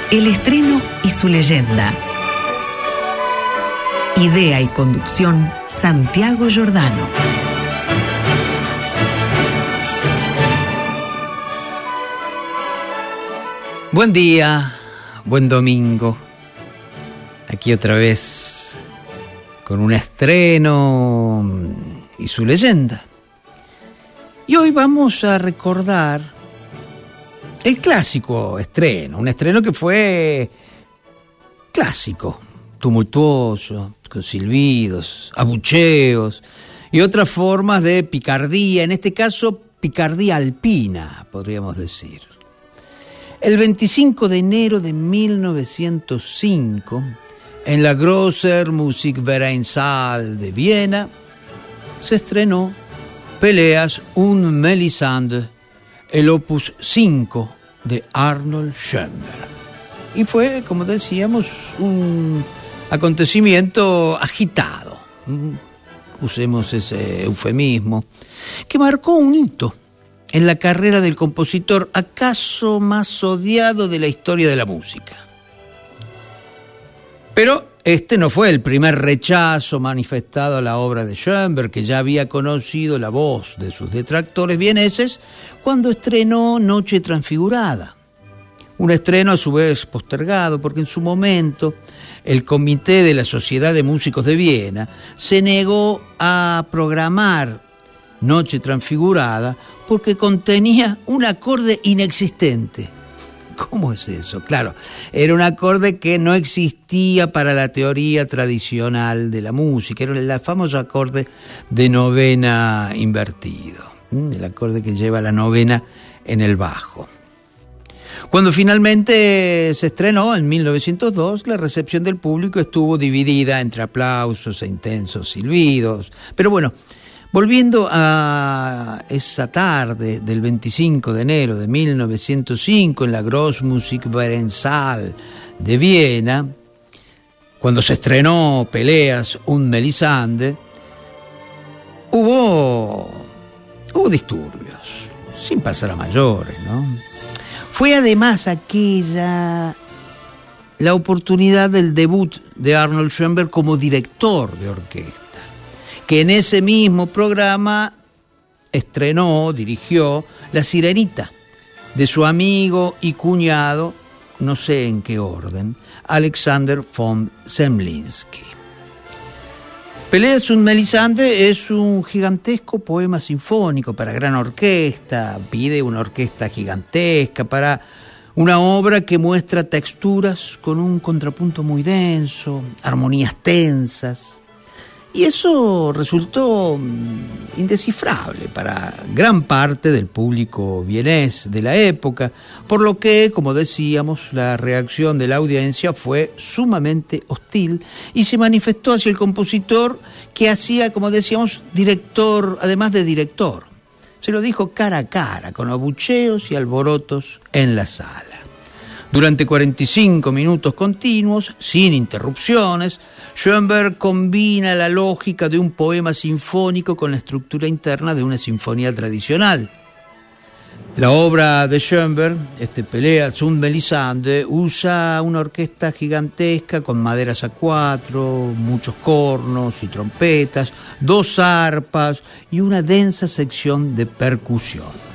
El estreno y su leyenda. Idea y conducción, Santiago Giordano. Buen día, buen domingo. Aquí otra vez con un estreno y su leyenda. Y hoy vamos a recordar el clásico estreno, un estreno que fue clásico, tumultuoso, con silbidos, abucheos y otras formas de picardía, en este caso picardía alpina, podríamos decir. El 25 de enero de 1905, en la Großer Musikvereinsaal de Viena, se estrenó Pelléas und Melisande, el opus 5 de Arnold Schoenberg. Y fue, como decíamos, un acontecimiento agitado, usemos ese eufemismo, que marcó un hito en la carrera del compositor acaso más odiado de la historia de la música. Pero este no fue el primer rechazo manifestado a la obra de Schoenberg, que ya había conocido la voz de sus detractores vieneses cuando estrenó Noche Transfigurada. Un estreno a su vez postergado, porque en su momento el Comité de la Sociedad de Músicos de Viena se negó a programar Noche Transfigurada porque contenía un acorde inexistente. ¿Cómo es eso? Claro, era un acorde que no existía para la teoría tradicional de la música, era el famoso acorde de novena invertido, el acorde que lleva la novena en el bajo. Cuando finalmente se estrenó en 1902, la recepción del público estuvo dividida entre aplausos e intensos silbidos. Pero bueno, volviendo a esa tarde del 25 de enero de 1905 en la Großmusikvereinsaal de Viena, cuando se estrenó Pelléas und Melisande, hubo disturbios, sin pasar a mayores, ¿no? Fue además aquella la oportunidad del debut de Arnold Schoenberg como director de orquesta, que en ese mismo programa dirigió La Sirenita, de su amigo y cuñado, no sé en qué orden, Alexander von Zemlinsky. Pelléas und Melisande es un gigantesco poema sinfónico para gran orquesta, pide una orquesta gigantesca para una obra que muestra texturas con un contrapunto muy denso, armonías tensas. Y eso resultó indescifrable para gran parte del público vienés de la época, por lo que, como decíamos, la reacción de la audiencia fue sumamente hostil y se manifestó hacia el compositor que hacía, como decíamos, director, además de director. Se lo dijo cara a cara, con abucheos y alborotos en la sala. Durante 45 minutos continuos, sin interrupciones, Schoenberg combina la lógica de un poema sinfónico con la estructura interna de una sinfonía tradicional. La obra de Schoenberg, Pelléas und Melisande, usa una orquesta gigantesca con maderas a cuatro, muchos cornos y trompetas, 2 arpas y una densa sección de percusión.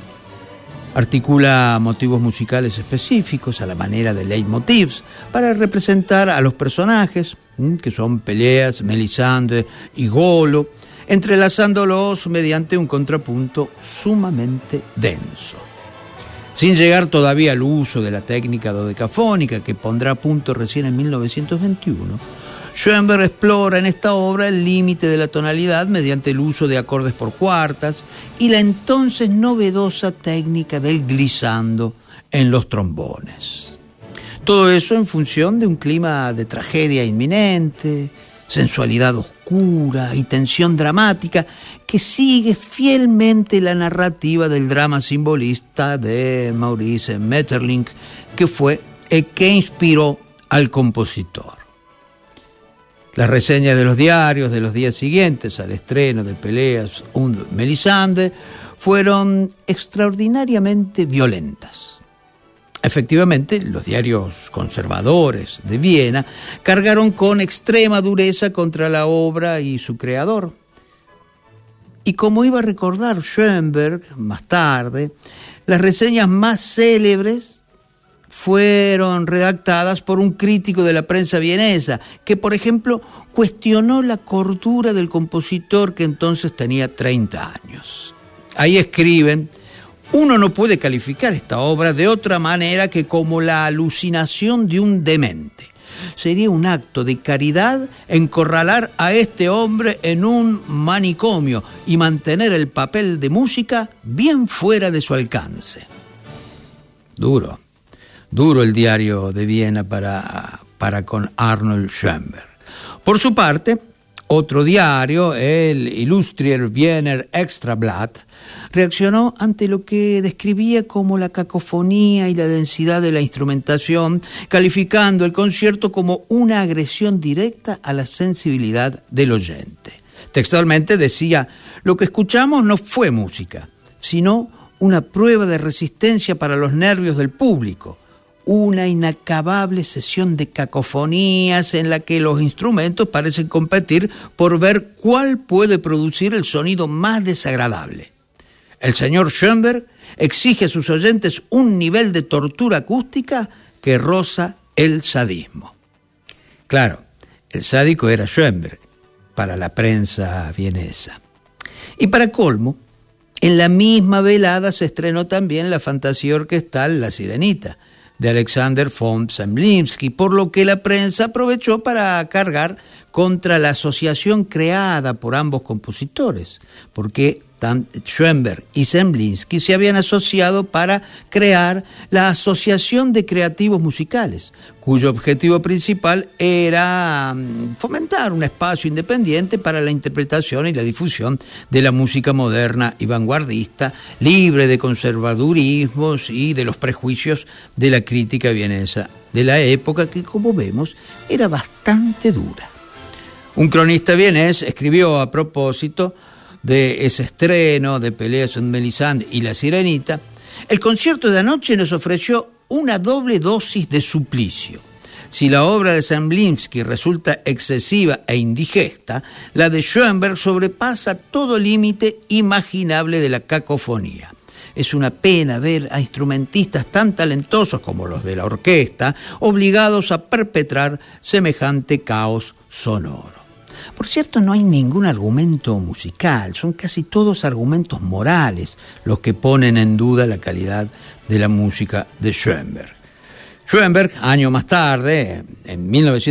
Articula motivos musicales específicos a la manera de leitmotivs para representar a los personajes, que son Pelléas, Melisande y Golo, entrelazándolos mediante un contrapunto sumamente denso. Sin llegar todavía al uso de la técnica dodecafónica que pondrá a punto recién en 1921, Schoenberg explora en esta obra el límite de la tonalidad mediante el uso de acordes por cuartas y la entonces novedosa técnica del glissando en los trombones. Todo eso en función de un clima de tragedia inminente, sensualidad oscura y tensión dramática que sigue fielmente la narrativa del drama simbolista de Maurice Maeterlinck, que fue el que inspiró al compositor. Las reseñas de los diarios de los días siguientes al estreno de Pelléas und Melisande fueron extraordinariamente violentas. Efectivamente, los diarios conservadores de Viena cargaron con extrema dureza contra la obra y su creador. Y como iba a recordar Schoenberg más tarde, las reseñas más célebres fueron redactadas por un crítico de la prensa vienesa, que, por ejemplo, cuestionó la cordura del compositor que entonces tenía 30 años. Ahí escriben: uno no puede calificar esta obra de otra manera que como la alucinación de un demente. Sería un acto de caridad encorralar a este hombre en un manicomio y mantener el papel de música bien fuera de su alcance. Duro el diario de Viena para con Arnold Schoenberg. Por su parte, otro diario, el Illustrier Wiener Extrablatt, reaccionó ante lo que describía como la cacofonía y la densidad de la instrumentación, calificando el concierto como una agresión directa a la sensibilidad del oyente. Textualmente decía: lo que escuchamos no fue música, sino una prueba de resistencia para los nervios del público, una inacabable sesión de cacofonías en la que los instrumentos parecen competir por ver cuál puede producir el sonido más desagradable. El señor Schoenberg exige a sus oyentes un nivel de tortura acústica que roza el sadismo. Claro, el sádico era Schoenberg para la prensa vienesa. Y para colmo, en la misma velada se estrenó también la fantasía orquestal La Sirenita, de Alexander von Zemlinsky, por lo que la prensa aprovechó para cargar contra la asociación creada por ambos compositores, porque Schoenberg y Zemlinsky se habían asociado para crear la Asociación de Creativos Musicales, cuyo objetivo principal era fomentar un espacio independiente para la interpretación y la difusión de la música moderna y vanguardista, libre de conservadurismos y de los prejuicios de la crítica vienesa de la época, que, como vemos, era bastante dura. Un cronista vienés escribió a propósito de ese estreno de Pelléas und Melisande y La Sirenita: el concierto de anoche nos ofreció una doble dosis de suplicio. Si la obra de Zemlinsky resulta excesiva e indigesta, la de Schoenberg sobrepasa todo límite imaginable de la cacofonía. Es una pena ver a instrumentistas tan talentosos como los de la orquesta obligados a perpetrar semejante caos sonoro. Por cierto, no hay ningún argumento musical, son casi todos argumentos morales los que ponen en duda la calidad de la música de Schoenberg. Schoenberg, años más tarde, en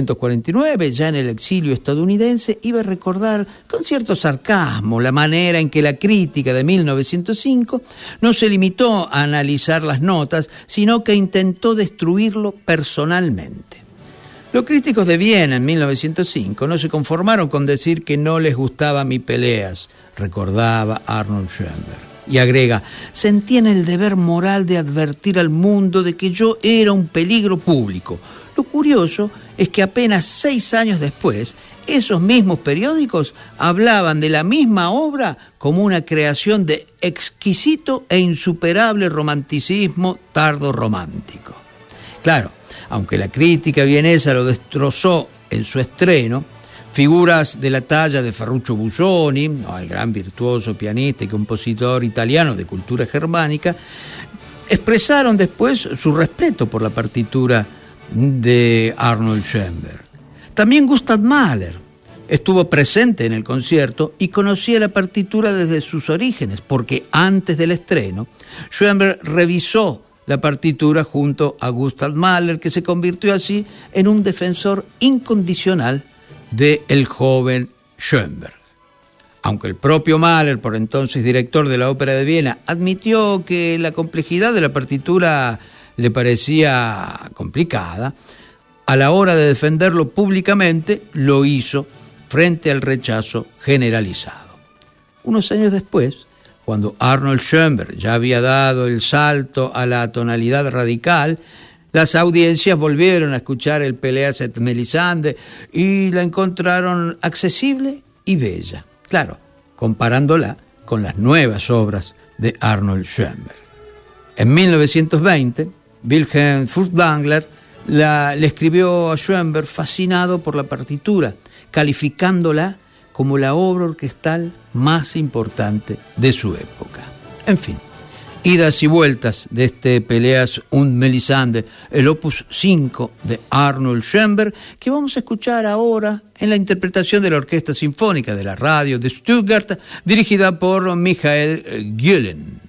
1949, ya en el exilio estadounidense, iba a recordar con cierto sarcasmo la manera en que la crítica de 1905 no se limitó a analizar las notas, sino que intentó destruirlo personalmente. Los críticos de Viena en 1905 no se conformaron con decir que no les gustaba mi Pelléas, recordaba Arnold Schoenberg. Y agrega: sentí en el deber moral de advertir al mundo de que yo era un peligro público. Lo curioso es que apenas 6 años después, esos mismos periódicos hablaban de la misma obra como una creación de exquisito e insuperable romanticismo tardo-romántico. Claro, aunque la crítica vienesa lo destrozó en su estreno, figuras de la talla de Ferruccio Busoni, el gran virtuoso pianista y compositor italiano de cultura germánica, expresaron después su respeto por la partitura de Arnold Schoenberg. También Gustav Mahler estuvo presente en el concierto y conocía la partitura desde sus orígenes, porque antes del estreno, Schoenberg revisó la partitura junto a Gustav Mahler, que se convirtió así en un defensor incondicional del joven Schoenberg. Aunque el propio Mahler, por entonces director de la Ópera de Viena, admitió que la complejidad de la partitura le parecía complicada, a la hora de defenderlo públicamente lo hizo frente al rechazo generalizado. Unos años después, cuando Arnold Schoenberg ya había dado el salto a la tonalidad radical, las audiencias volvieron a escuchar el Pelléas et Melisande y la encontraron accesible y bella. Claro, comparándola con las nuevas obras de Arnold Schoenberg. En 1920, Wilhelm Furtwängler le escribió a Schoenberg fascinado por la partitura, calificándola como la obra orquestal más importante de su época. En fin, idas y vueltas de este Pelléas und Melisande, el opus 5 de Arnold Schoenberg, que vamos a escuchar ahora en la interpretación de la Orquesta Sinfónica de la Radio de Stuttgart, dirigida por Michael Güllen.